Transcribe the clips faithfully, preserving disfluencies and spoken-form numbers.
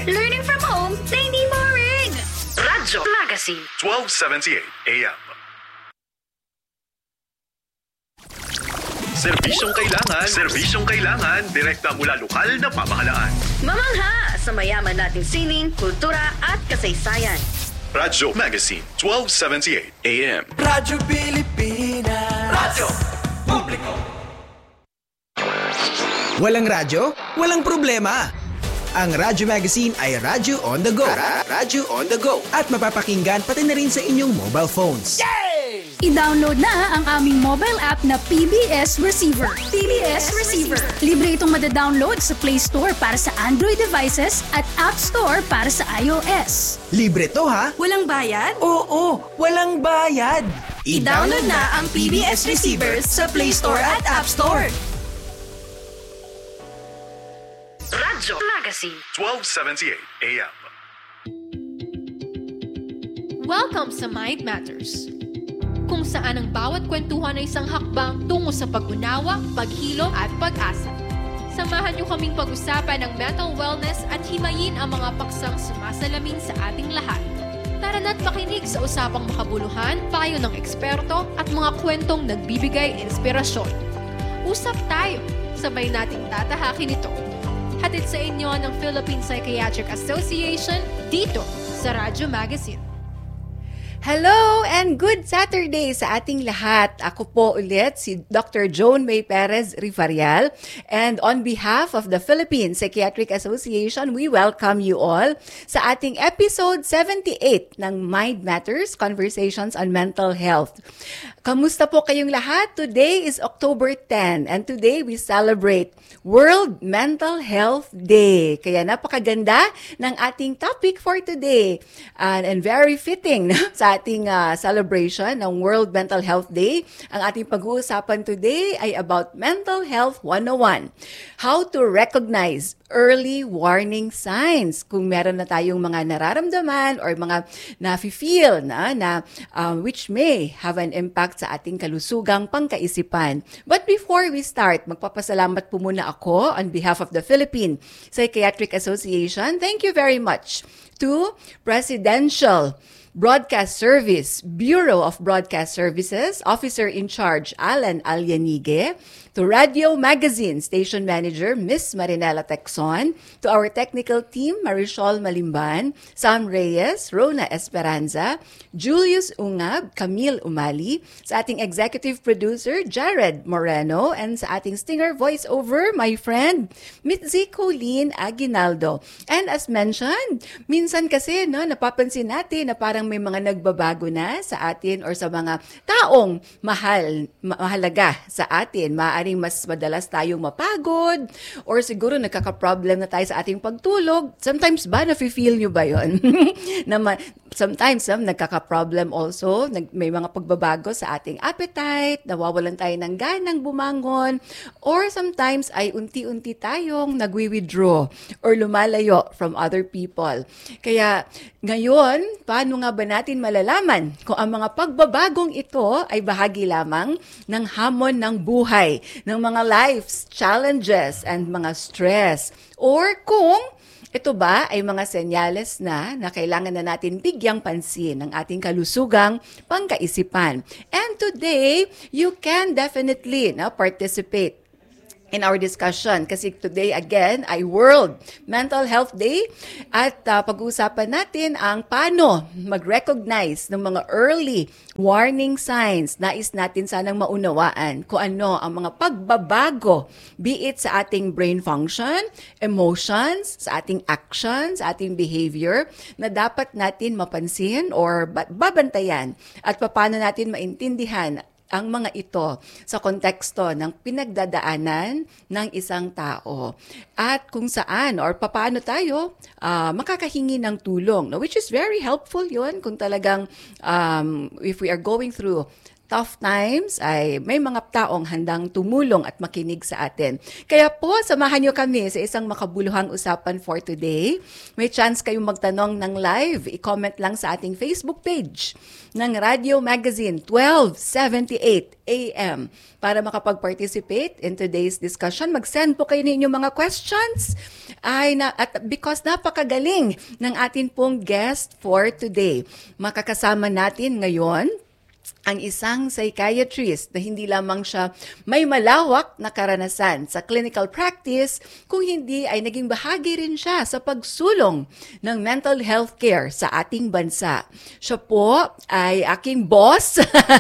Learning from home na hindi boring. Radyo Magazine. twelve seventy-eight A M. Serbisyong kailangan, serbisyong kailangan, direkta mula lokal na pamahalaan. Mamangha sa mayaman nating sining, kultura at kasaysayan. Radyo Magazine, twelve seventy-eight A M. Radyo Pilipinas. Radyo Publiko. Walang radyo? Walang problema. Ang Radyo Magazine ay Radyo on the go. Radyo on the go. At mapapakinggan pati na rin sa inyong mobile phones. Yay! I-download na ang aming mobile app na P B S Receiver. P B S Receiver. Libre itong madadownload sa Play Store para sa Android devices at App Store para sa iOS. Libre to ha? Walang bayad? Oo, walang bayad. I-download na ang P B S Receiver sa Play Store at App Store. Radyo Magazine. twelve seventy-eight A M. Welcome sa Mind Matters, kung saan ang bawat kwentuhan ay isang hakbang tungo sa pag-unawa, paghilom at pag-asa. Samahan niyo kaming pag-usapan ng mental wellness at himayin ang mga paksang sumasalamin sa ating lahat. Tara na't makinig sa usapang makabuluhan, payo ng eksperto at mga kwentong nagbibigay inspirasyon. Usap tayo, sabay nating tatahakin ito. Hatid sa inyo ng Philippine Psychiatric Association dito sa Radyo Magazine. Hello and good Saturday sa ating lahat. Ako po ulit si Doctor Joan May Perez Rivarial, and on behalf of the Philippine Psychiatric Association, we welcome you all sa ating episode seventy-eight ng Mind Matters, Conversations on Mental Health. Kamusta po kayong lahat? Today is October tenth and today we celebrate World Mental Health Day. Kaya napakaganda ng ating topic for today, uh, and very fitting sa ating uh, celebration ng World Mental Health Day. Ang ating pag-uusapan today ay about Mental Health one oh one. How to recognize early warning signs kung meron na tayong mga nararamdaman or mga nafe-feel na, na um, which may have an impact sa ating kalusugang pangkaisipan. But before we start, magpapasalamat po muna ako on behalf of the Philippine Psychiatric Association. Thank you very much to Presidential Broadcast Service, Bureau of Broadcast Services, Officer in Charge Alan Alyanige, to Radio Magazine Station Manager Miss Marinela Texon, to our technical team Marisol Malimban, Sam Reyes, Rona Esperanza, Julius Ungab, Camille Umali, sa ating executive producer Jared Moreno, and sa ating stinger voiceover, my friend Mitzi Colleen Aguinaldo. And as mentioned, minsan kasi no, napapansin natin na parang may mga nagbabago na sa atin or sa mga taong mahal, mahalaga sa atin. Maaaring mas madalas tayong mapagod or siguro nagkaka-problem na tayo sa ating pagtulog. Sometimes ba, nafe-feel nyo ba yun? na ma- sometimes um, nagkaka-problem also, nag- may mga pagbabago sa ating appetite, nawawalan tayo ng ganang bumangon, or sometimes ay unti-unti tayong nagwi-withdraw or lumalayo from other people. Kaya ngayon, paano nga ba natin malalaman kung ang mga pagbabagong ito ay bahagi lamang ng hamon ng buhay, ng mga life's challenges and mga stress, or kung ito ba ay mga senyales na na kailangan na natin bigyang pansin ng ating kalusugang pangkaisipan. And today, you can definitely na, participate in our discussion kasi today again ay World Mental Health Day at uh, pag-uusapan natin ang paano mag-recognize ng mga early warning signs. Nais natin sanang maunawaan kung ano ang mga pagbabago, be it sa ating brain function, emotions, sa ating actions, sa ating behavior na dapat natin mapansin or babantayan at paano natin maintindihan ang mga ito sa konteksto ng pinagdadaanan ng isang tao at kung saan or paano tayo uh, makakahingi ng tulong, no? Which is very helpful yun kung talagang um, if we are going through tough times ay may mga taong handang tumulong at makinig sa atin. Kaya po, samahan nyo kami sa isang makabuluhang usapan for today. May chance kayong magtanong ng live. I-comment lang sa ating Facebook page ng Radio Magazine twelve seventy-eight A M para makapag-participate in today's discussion. Mag-send po kayo ng inyong mga questions. Ay na, at because napakagaling ng atin pong guest for today. Makakasama natin ngayon ang isang psychiatrist na hindi lamang siya may malawak na karanasan sa clinical practice, kung hindi ay naging bahagi rin siya sa pagsulong ng mental health care sa ating bansa. Siya po ay aking boss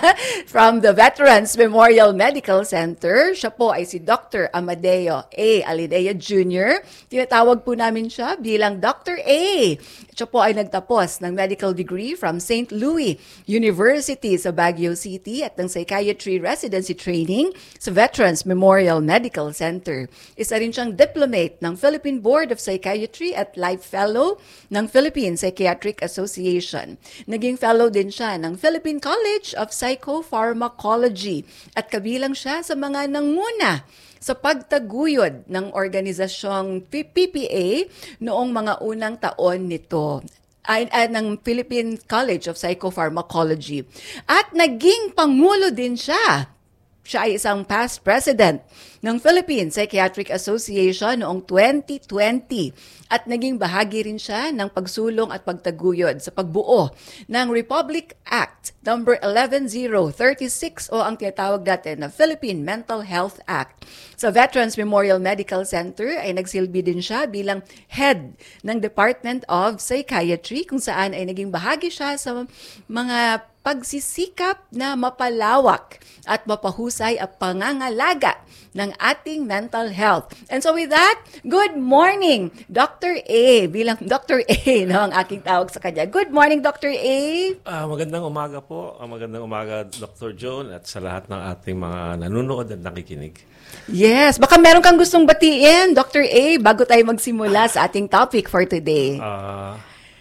from the Veterans Memorial Medical Center. Siya po ay si Doctor Amadeo A. Alidea Junior Tinatawag po namin siya bilang Doctor A. Siya po ay nagtapos ng medical degree from Saint Louis University sa Baguio City at ng Psychiatry Residency Training sa Veterans Memorial Medical Center. Isa rin siyang diplomate ng Philippine Board of Psychiatry at Life Fellow ng Philippine Psychiatric Association. Naging fellow din siya ng Philippine College of Psychopharmacology at kabilang siya sa mga nanguna sa pagtaguyod ng organisasyong P P A noong mga unang taon nito. Ay, ay, ng Philippine College of Psychopharmacology. At naging pangulo din siya. Siya ay isang past president ng Philippine Psychiatric Association noong twenty twenty at naging bahagi rin siya ng pagsulong at pagtaguyod sa pagbuo ng Republic Act number eleven thousand thirty-six o ang tinatawag natin na Philippine Mental Health Act. Sa Veterans Memorial Medical Center ay nagsilbi din siya bilang head ng Department of Psychiatry kung saan ay naging bahagi siya sa mga pagsisikap na mapalawak at mapahusay ang pangangalaga ng ating mental health. And so with that, good morning, Doctor A. Bilang Doctor A, no, ang aking tawag sa kanya. Good morning, Doctor A. Uh, magandang umaga po. Uh, magandang umaga, Doctor Joan, at sa lahat ng ating mga nanonood at nakikinig. Yes, baka meron kang gustong batiin, Doctor A, bago tayo magsimula sa ating topic for today. Uh,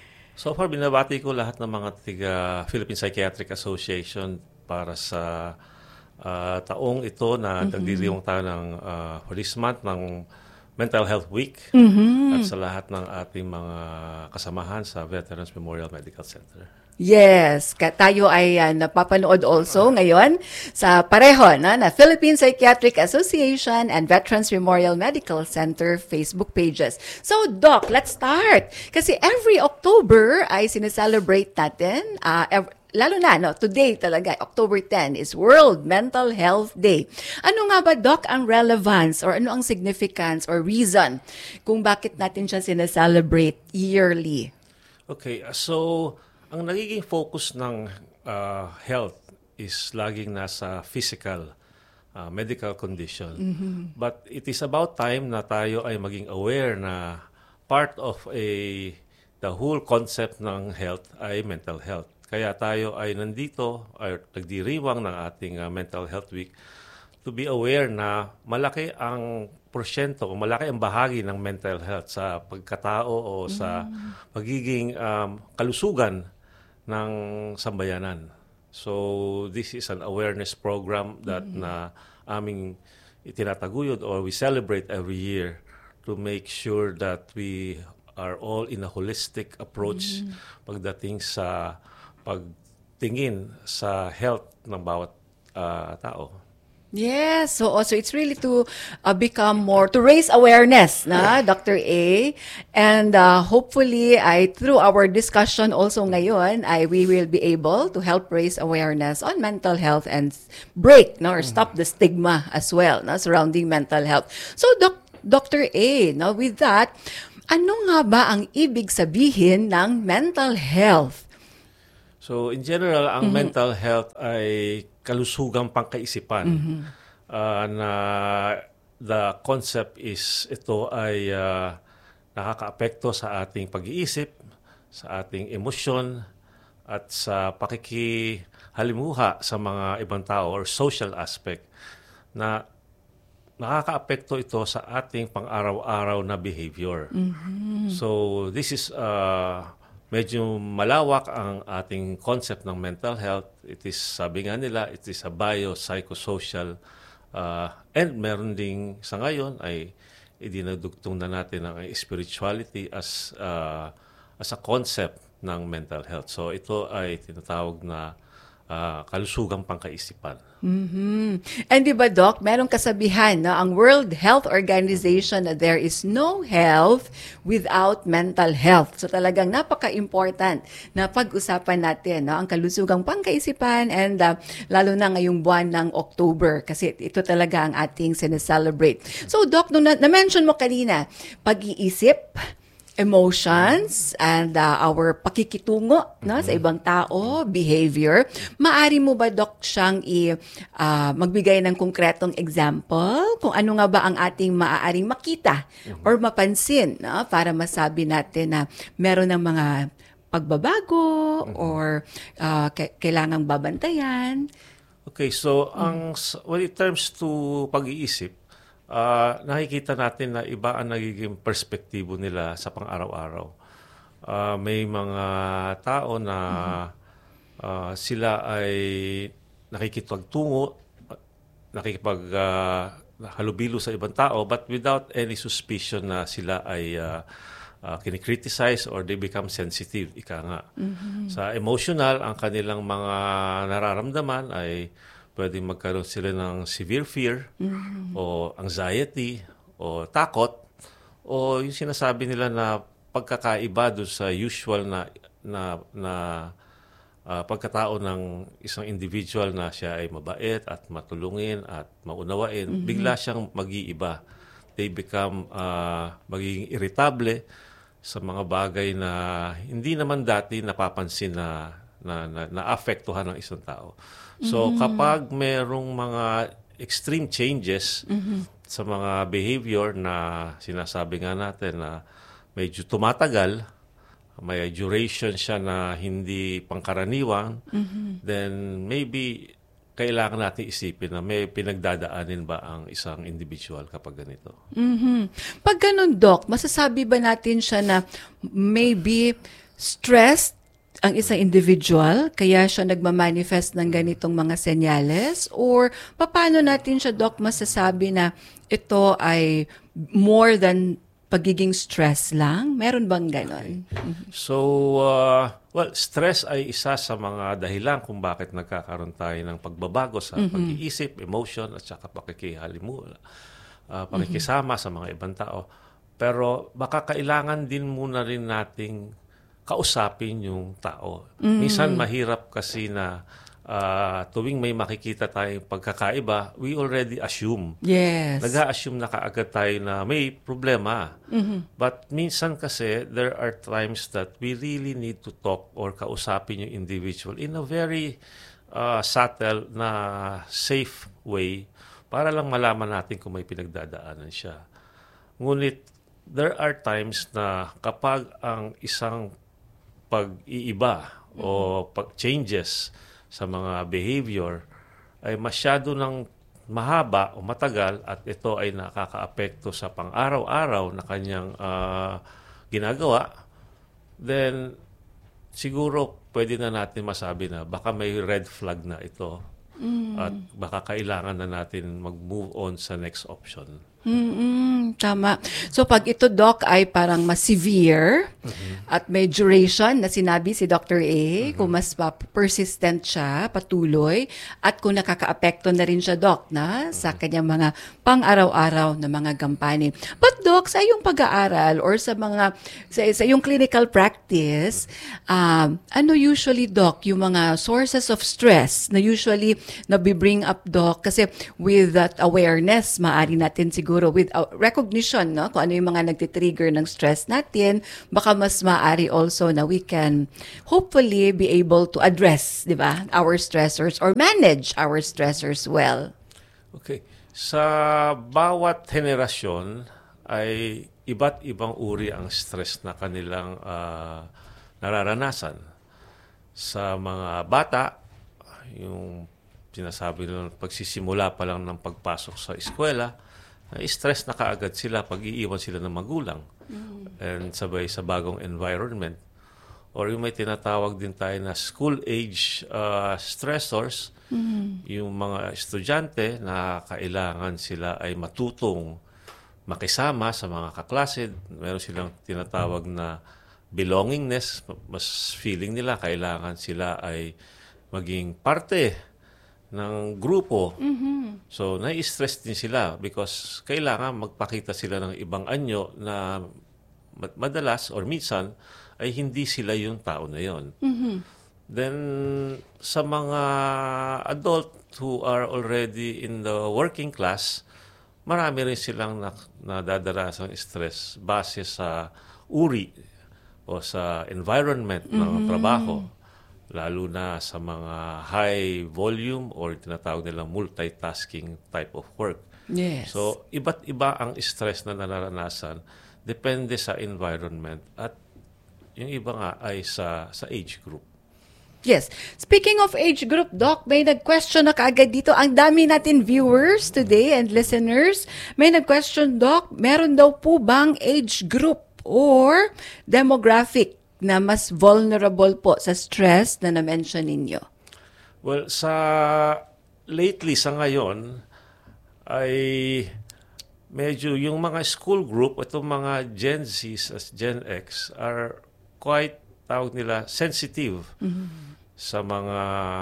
So far, binabati ko lahat ng mga tiga Philippine Psychiatric Association para sa uh, taong ito na mm-hmm. nagdiriwang tayo ng uh, for this month ng Mental Health Week mm-hmm. at sa lahat ng ating mga kasamahan sa Veterans Memorial Medical Center. Yes, tayo ay uh, napapanood also ngayon sa pareho na, na Philippine Psychiatric Association and Veterans Memorial Medical Center Facebook pages. So, Doc, let's start. Kasi every October ay sineselebrate natin, uh, every, lalo na, no, today talaga, October tenth is World Mental Health Day. Ano nga ba, Doc, ang relevance or ano ang significance or reason kung bakit natin siya sineselebrate yearly? Okay, so ang nagiging focus ng uh, health is laging nasa physical, uh, medical condition. Mm-hmm. But it is about time na tayo ay maging aware na part of a the whole concept ng health ay mental health. Kaya tayo ay nandito, ay nagdiriwang ng ating uh, Mental Health Week to be aware na malaki ang porsyento, malaki ang bahagi ng mental health sa pagkatao o sa mm. pagiging um, kalusugan ng sambayanan. So this is an awareness program that mm-hmm. na aming itinataguyod or we celebrate every year to make sure that we are all in a holistic approach mm-hmm. pagdating sa pagtingin sa health ng bawat uh, tao. Yes, so also it's really to uh, become more, to raise awareness, na Doctor A. And uh, hopefully, I through our discussion also ngayon, I we will be able to help raise awareness on mental health and break, no, or stop the stigma as well, no, surrounding mental health. So, doc, Doctor A, no, with that, ano nga ba ang ibig sabihin ng mental health? So, in general, ang mm-hmm. mental health ay kalusugang pangkaisipan mm-hmm. uh, na the concept is ito ay uh, nakakaapekto sa ating pag-iisip, sa ating emosyon at sa pakikihalimuha sa mga ibang tao or social aspect na nakakaapekto ito sa ating pang-araw-araw na behavior. Mm-hmm. So this is uh, medyo malawak ang ating concept ng mental health. It is, sabi nga nila, it is a bio-psychosocial uh, and meron ding sa ngayon ay idinadugtong na natin ang spirituality as uh, as a concept ng mental health. So ito ay tinatawag na uh, kalusugang pangkaisipan. Mm-hmm. And di ba, Doc, merong kasabihan, no? Ang World Health Organization na there is no health without mental health. So talagang napaka-important na pag-usapan natin, no? Ang kalusugang pangkaisipan and uh, lalo na ngayong buwan ng October kasi ito talaga ang ating sineselebrate. So, Doc, nung na- na-mention mo kanina, pag-iisip, emotions and uh, our pakikitungo no, sa ibang tao, behavior. Maari mo ba, Doc, siyang i, uh, magbigay ng konkretong example kung ano nga ba ang ating maaaring makita or mapansin no, para masabi natin na meron ng mga pagbabago or uh, k- kailangang babantayan? Okay, so ang when it terms to pag-iisip, Uh, nakikita natin na iba ang nagiging perspektibo nila sa pang-araw-araw. Uh, may mga tao na uh, sila ay nakikipagtungo, nakikipag uh, halubilo sa ibang tao, but without any suspicion na sila ay uh, uh, kinikriticize or they become sensitive, ika nga. Mm-hmm. Sa emotional, ang kanilang mga nararamdaman ay pwedeng magkaroon sila ng severe fear mm-hmm. o anxiety o takot o yung sinasabi nila na pagkakaiba doon sa usual na na, na uh, pagkatao ng isang individual na siya ay mabait at matulungin at maunawain, mm-hmm. bigla siyang mag-iiba. They become uh, magiging irritable sa mga bagay na hindi naman dati napapansin na na, na naapektuhan ng isang tao. So mm-hmm. kapag merong mga extreme changes mm-hmm. sa mga behavior na sinasabi nga natin na medyo tumatagal, may duration siya na hindi pangkaraniwan, mm-hmm. then maybe kailangan natin isipin na may pinagdadaanin ba ang isang individual kapag ganito. Mm-hmm. Pag ganun, Doc, masasabi ba natin siya na maybe stressed ang isang individual, kaya siya nagmamanifest ng ganitong mga senyales? Or paano natin siya, Doc, masasabi na ito ay more than pagiging stress lang? Meron bang ganon? Okay. So, uh, well, stress ay isa sa mga dahilan kung bakit nagkakaroon tayo ng pagbabago sa mm-hmm. pag-iisip, emotion, at saka pakikihalimu, uh, pakikisama mm-hmm. sa mga ibang tao. Pero baka kailangan din muna rin nating kausapin yung tao. Mm. Minsan mahirap kasi na uh, tuwing may makikita tayong pagkakaiba, we already assume. Yes. Nag-a-assume na kaagad tayo na may problema. Mm-hmm. But minsan kasi, there are times that we really need to talk or kausapin yung individual in a very uh, subtle na safe way para lang malaman natin kung may pinagdadaanan siya. Ngunit, there are times na kapag ang isang pag-iiba mm-hmm. o pag-changes sa mga behavior ay masyado ng mahaba o matagal at ito ay nakakaapekto sa pang-araw-araw na kanyang uh, ginagawa, then siguro pwede na natin masabi na baka may red flag na ito mm-hmm. at baka kailangan na natin mag-move on sa next option. Mm-mm, tama. So pag ito, Doc, ay parang mas severe mm-hmm. at may duration na sinabi si Doctor A, mm-hmm. kung mas pa- persistent siya, patuloy, at kung nakakaapekto na rin siya, Doc, na sa kanyang mga pang-araw-araw na mga gampanin. But Doc, sa iyong pag-aaral or sa mga sa, sa iyong clinical practice, um, ano usually, Doc, yung mga sources of stress na usually nabibring up, Doc? Kasi with that awareness, maaari natin siguro with uh, recognition, no, kung ano yung mga nagtitrigger ng stress natin, baka mas maaari also na we can hopefully be able to address, di ba, our stressors or manage our stressors well. Okay. Sa bawat henerasyon ay iba't ibang uri ang stress na kanilang uh, nararanasan. Sa mga bata, yung sinasabi nila pagsisimula pa lang ng pagpasok sa eskwela, stress na kaagad sila pag iiwan sila ng magulang mm. and sabay sa bagong environment. or yung may tinatawag din tayo na school age uh, stressors, yung mga estudyante na kailangan sila ay matutong makisama sa mga kaklase. Meron silang tinatawag na belongingness, mas feeling nila kailangan sila ay maging parte ng grupo. Mm-hmm. So, nai-stress din sila because kailangan magpakita sila ng ibang anyo na madalas or minsan ay hindi sila yung tao na yon. Mm-hmm. Then, sa mga adult who are already in the working class, marami rin silang nadadarasang stress base sa uri o sa environment ng Mm-hmm. trabaho. Lalo na sa mga high volume or tinatawag nilang multitasking type of work. Yes. So, iba't iba ang stress na nararanasan depende sa environment at yung iba nga ay sa sa age group. Yes. Speaking of age group, Doc, may nag-question na kaagad dito. Ang dami natin viewers today and listeners. May nag-question, Doc, meron daw po bang age group or demographic na mas vulnerable po sa stress na na-mention ninyo? Well, sa lately, sa ngayon, ay medyo yung mga school group, itong mga Gen Zs as Gen X are quite, tawag nila, sensitive mm-hmm. sa mga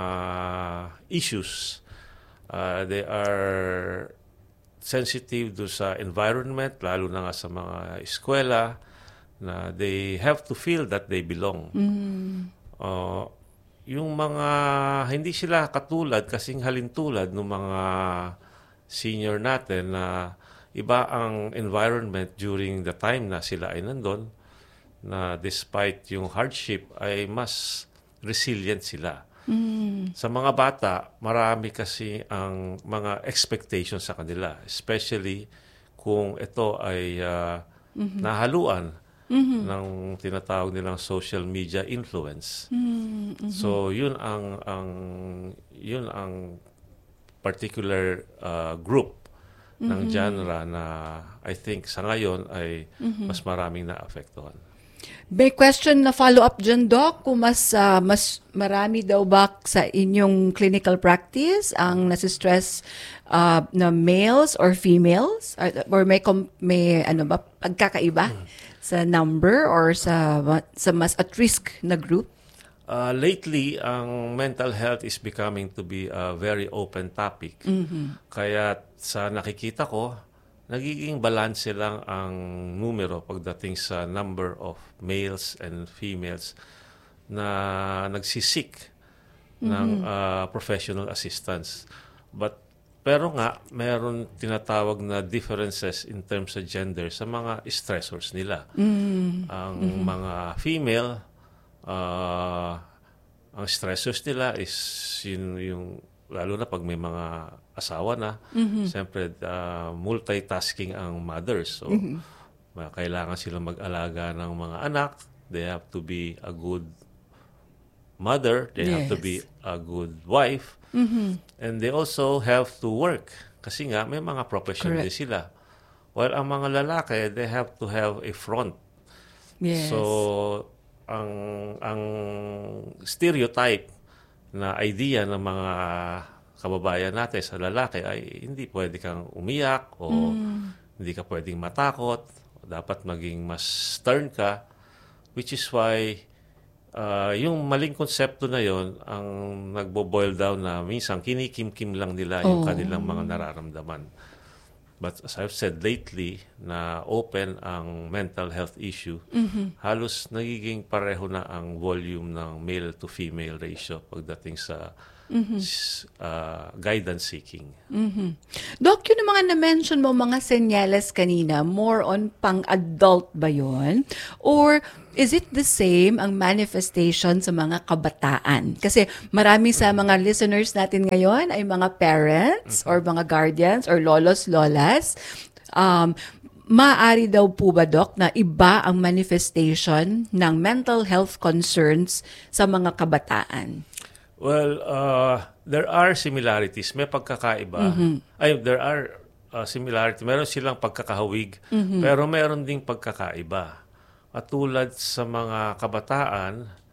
issues. Uh, they are sensitive do sa environment, lalo na nga sa mga eskwela, na they have to feel that they belong. Mm. Uh, yung mga, hindi sila katulad, kasing halintulad ng mga senior natin na iba ang environment during the time na sila ay nandun, na despite yung hardship ay mas resilient sila. Mm. Sa mga bata, marami kasi ang mga expectations sa kanila, especially kung ito ay uh, mm-hmm. nahaluan mm-hmm. ng tinatawag nilang social media influence. Mm-hmm. So yun ang ang yun ang particular uh, group mm-hmm. ng genre na I think sa ngayon ay mm-hmm. mas maraming naapektuhan. May question na follow-up dyan, Doc, kung mas, uh, mas marami daw ba sa inyong clinical practice ang nasistress uh, na males or females? Or, or may, com- may ano ba, pagkakaiba hmm. sa number or sa, sa mas at-risk na group? Uh, lately, ang mental health is becoming to be a very open topic. Mm-hmm. Kaya sa nakikita ko, nagiging balanse lang ang numero pagdating sa number of males and females na nagsisik mm-hmm. ng uh, professional assistance. But pero nga, meron tinatawag na differences in terms of gender sa mga stressors nila. Mm-hmm. Ang mm-hmm. mga female, uh, ang stressors nila is yun, yung lalo na pag may mga asawa na, mm-hmm. siyempre uh, multitasking ang mothers. So, mm-hmm. kailangan silang mag-alaga ng mga anak. They have to be a good mother. They yes. have to be a good wife. Mm-hmm. And they also have to work. Kasi nga, may mga profession din sila. While ang mga lalaki, they have to have a front. Yes. So, ang ang stereotype na idea ng mga kababayan natin sa lalaki ay hindi pwede kang umiyak o mm. hindi ka pwedeng matakot. Dapat maging mas stern ka, which is why uh, yung maling konsepto na yon ang nagbo-boil down na minsan kinikim-kim lang nila yung oh. kanilang mga nararamdaman. But as I've said lately, na open ang mental health issue, mm-hmm. halos nagiging pareho na ang volume ng male to female ratio pagdating sa mm-hmm. uh, guidance seeking. Mm-hmm. Doc, yun ang mga na-mention mo, mga senyales kanina, more on pang-adult ba yun? Or is it the same ang manifestation sa mga kabataan? Kasi marami sa mga listeners natin ngayon ay mga parents mm-hmm. or mga guardians or lolos, lolas. Um, maaari daw po ba, Doc, na iba ang manifestation ng mental health concerns sa mga kabataan? Well, uh, there are similarities. May pagkakaiba. Mm-hmm. Ay, there are uh, similarities. Meron silang pagkakahawig, mm-hmm. pero meron ding pagkakaiba. At tulad sa mga kabataan,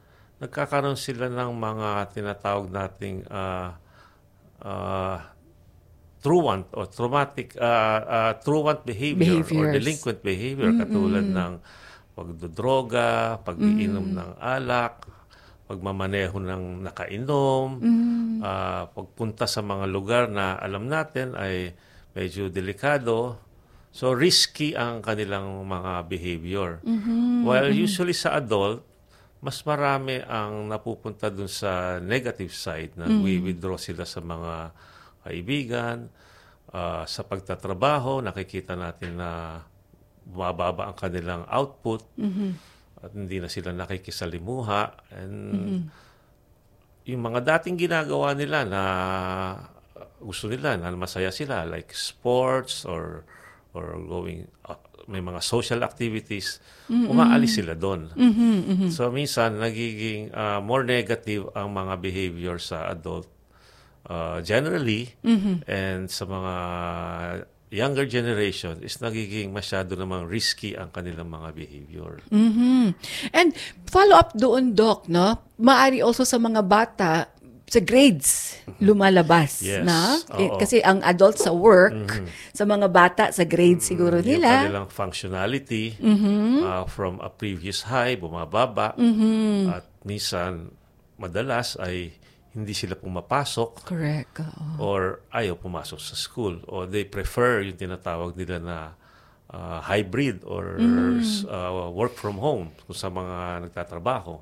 nagkakaroon sila ng mga tinatawag nating uh, uh, truant or traumatic uh, uh, truant behavior or Behaviors. delinquent behavior katulad ng pagdodroga, pag-iinom ng alak, pagmamaneho ng nakainom, uh, pagpunta sa mga lugar na alam natin ay medyo delikado. So risky ang kanilang mga behavior. While usually sa adult, mas marami ang napupunta dun sa negative side na we-withdraw sila sa mga kaibigan, uh, sa pagtatrabaho, nakikita natin na bumababa ang kanilang output at hindi na sila nakikisalimuha. And yung mga dating ginagawa nila na gusto nila, na masaya sila, like sports or or going, uh, may mga social activities, umaalis sila doon. So minsan, nagiging uh, more negative ang mga behavior sa adult uh, generally, and sa mga younger generation is nagiging masyado namang risky ang kanilang mga behavior. Mhm. And follow up doon, Doc, no? Maari also sa mga bata sa grades lumalabas, Yes. na? Oo. Kasi ang adult sa work, sa mga bata sa grades siguro Yung nila. kanilang functionality uh, from a previous high, bumababa. At minsan, madalas ay hindi sila pumapasok Correct. oo. or ayaw pumasok sa school, or they prefer yung tinatawag nila na uh, hybrid or uh, work from home kung sa mga nagtatrabaho.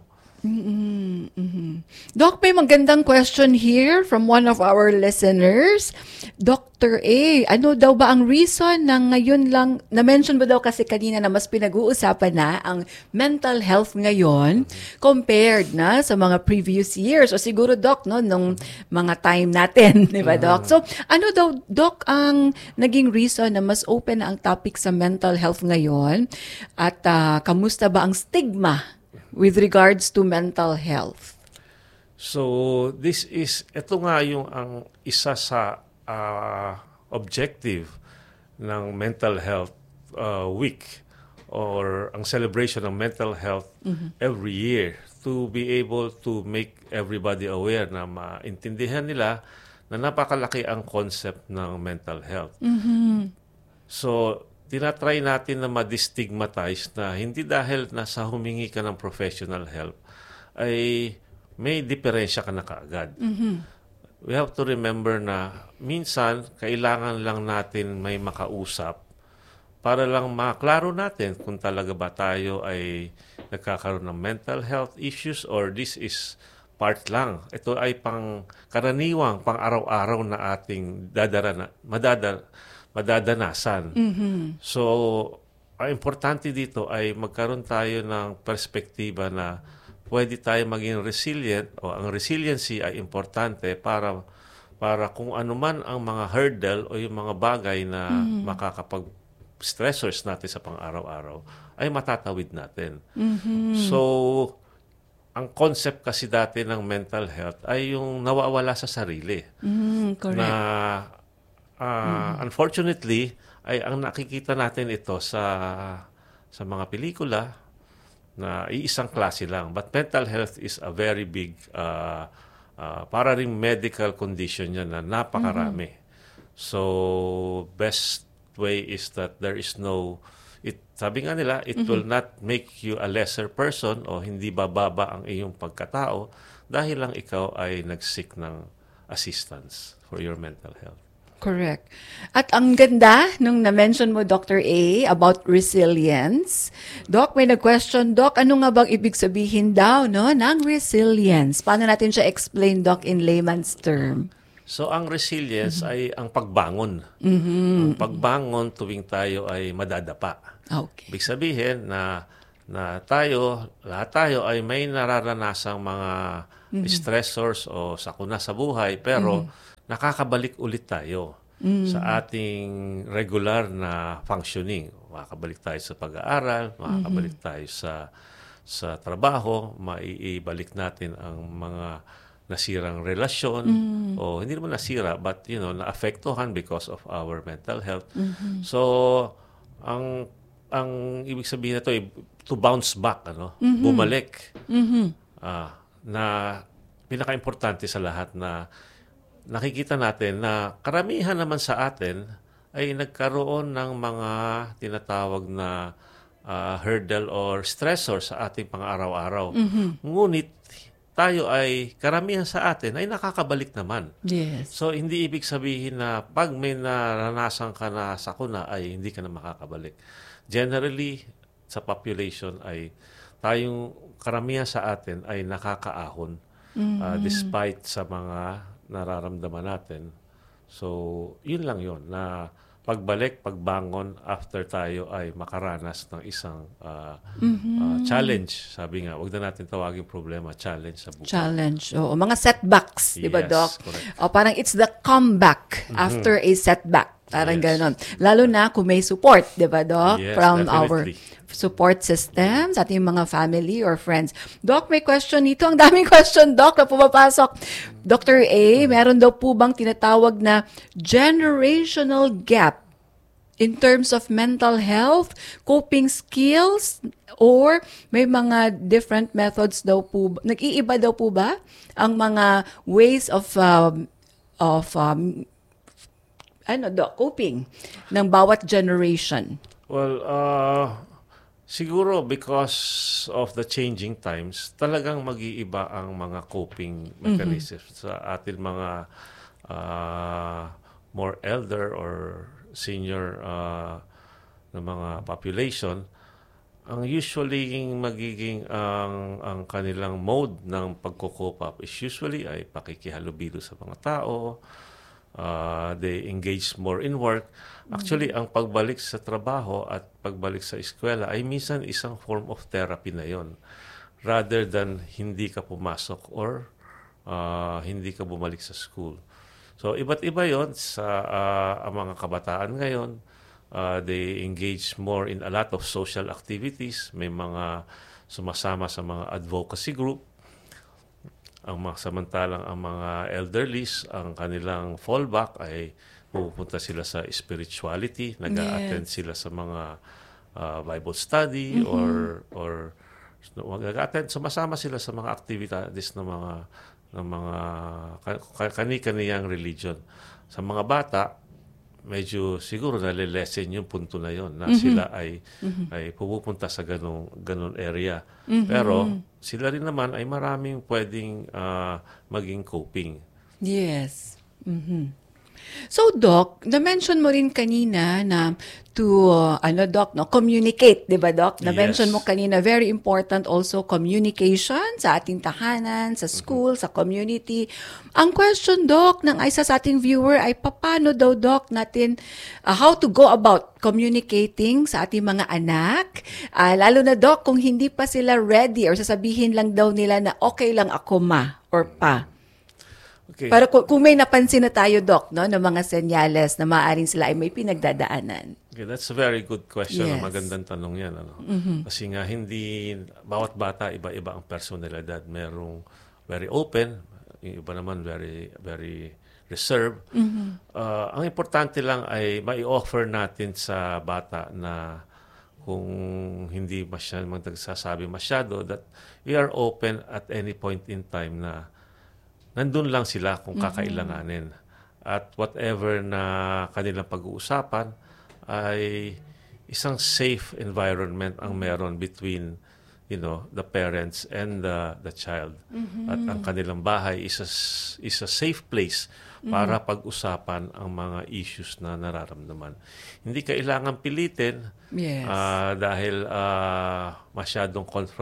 Doc, may magandang question here from one of our listeners. Doctor A, ano daw ba ang reason na ngayon lang, na-mention ba daw kasi kanina na mas pinag-uusapan na ang mental health ngayon compared na sa mga previous years? O siguro, Doc, no, nung mga time natin, di ba, Doc? So, ano daw, Doc, ang naging reason na mas open na ang topic sa mental health ngayon? At ah, kamusta ba ang stigma with regards to mental health? So, this is, ito nga yung ang isa sa uh, objective ng Mental Health uh, Week or ang celebration ng mental health every year, to be able to make everybody aware na maintindihan nila na napakalaki ang concept ng mental health. So, tinatry natin na ma-destigmatize na hindi dahil nasa humingi ka ng professional help ay may diferensya ka na kaagad. We have to remember na minsan kailangan lang natin may makausap para lang maklaro natin kung talaga ba tayo ay nagkakaroon ng mental health issues or this is part lang. Ito ay pang karaniwang, pang araw-araw na ating dadara, madadar, madadanasan. So, ang importante dito ay magkaroon tayo ng perspektiba na pwede tayo maging resilient, o ang resiliency ay importante para para kung ano man ang mga hurdle o yung mga bagay na makakapag-stressors natin sa pang-araw-araw ay matatawid natin. So, ang concept kasi dati ng mental health ay yung nawawala sa sarili. Mm, correct. Na Uh, unfortunately, ay ang nakikita natin ito sa sa mga pelikula na iisang klase lang. But mental health is a very big, uh, uh, para ring medical condition yan na napakarami. So, best way is that there is no, it, sabi nga nila, it will not make you a lesser person o hindi bababa ang iyong pagkatao dahil lang ikaw ay nag-seek ng assistance for your mental health. Correct. At ang ganda nung na-mention mo, Doctor A, about resilience. Doc, may nag-question, Doc, ano nga bang ibig sabihin daw no, ng resilience? Paano natin siya explain, Doc, in layman's term? So, ang resilience ay ang pagbangon. Ang pagbangon tuwing tayo ay madadapa. Okay. Ibig sabihin na na tayo, lahat tayo ay may nararanasang mga stressors o sakuna sa buhay, pero nakakabalik ulit tayo sa ating regular na functioning. Makakabalik tayo sa pag-aaral, makakabalik tayo sa sa trabaho, maiibalik natin ang mga nasirang relasyon o hindi naman nasira but you know naapektuhan because of our mental health. So ang ang ibig sabihin nito ay to bounce back, ano, bumalik. Ah, na pinaka-importante sa lahat na nakikita natin na karamihan naman sa atin ay nagkaroon ng mga tinatawag na uh, hurdle or stressor sa ating pang-araw-araw. Mm-hmm. Ngunit tayo ay, karamihan sa atin ay nakakabalik naman. Yes. So, hindi ibig sabihin na pag may naranasan ka na sakuna ay hindi ka na makakabalik. Generally, sa population ay tayong karamihan sa atin ay nakakaahon Mm-hmm. uh, despite sa mga nararamdaman natin. So, yun lang yun na pagbalik, pagbangon after tayo ay makaranas ng isang uh, Mm-hmm. uh, challenge. Sabi nga, wag na natin tawagin problema, challenge sa buhay. Challenge. Oo, mga setbacks, di ba, Yes, Doc? correct. O, parang it's the comeback after a setback. Parang Yes. ganon. Lalo na kung may support, di ba, Doc? Yes, From our definitely. support system, sa ating mga family or friends. Doc, may question dito. Ang daming question, Doc, na pumapasok. Doctor A, meron daw po bang tinatawag na generational gap in terms of mental health, coping skills, or may mga different methods daw po, nag-iiba daw po ba ang mga ways of um, of um, ano do, coping ng bawat generation? Well, uh, siguro because of the changing times, talagang mag-iiba ang mga coping mechanisms sa atin mga uh, more elder or senior uh, na mga population. Ang usually magiging ang ang kanilang mode ng pagko-cope up is usually ay pakikihalubilo sa mga tao. Uh, they engage more in work. Actually, ang pagbalik sa trabaho at pagbalik sa eskwela ay minsan isang form of therapy na yon, rather than hindi ka pumasok or uh, hindi ka bumalik sa school. So, iba't iba yon sa uh, ang mga kabataan ngayon. Uh, they engage more in a lot of social activities. May mga sumasama sa mga advocacy group. Ang mga samantalang ang mga elderlies, ang kanilang fallback ay pupunta sila sa spirituality, nag-a-attend Yes. sila sa mga uh, Bible study Mm-hmm. or or nag-a-attend, sumasama sila sa mga activities ng mga ng mga ka- kani-kaniyang religion. Sa mga bata, medyo siguro nalilesen yung punto na yon na sila ay ay pupunta sa ganong ganon area. Pero sila rin naman ay maraming pwedeng ah, maging coping. Yes. Mhm. So, Doc, na-mention mo rin kanina na to, uh, ano, Doc, no, communicate, di ba, Doc? Na-mention Yes. mo kanina, very important also communication sa ating tahanan, sa school, sa community. Ang question, Doc, ng isa sa ating viewer ay paano daw, Doc, natin, uh, how to go about communicating sa ating mga anak, uh, lalo na, Doc, kung hindi pa sila ready or sasabihin lang daw nila na okay lang ako, ma, or pa. Okay. Para kung, kung may napansin na tayo, Doc, no, ng mga senyales na maaaring sila ay may pinagdadaanan. Okay, that's a very good question. Yes. Magandang tanong yan. Ano? Kasi nga, hindi, bawat bata, iba-iba ang personalidad. Merong very open, yung iba naman very, very reserved. Uh, ang importante lang ay mai-offer natin sa bata na kung hindi masyado magsasabi masyado, that we are open at any point in time na nandun lang sila kung kakailanganin. At whatever na kanilang pag-uusapan ay isang safe environment ang meron between, you know, the parents and the the child. At ang kanilang bahay is a, is a safe place para pag-usapan ang mga issues na nararamdaman. Hindi kailangan pilitin Yes. ah, dahil ah, masyadong confront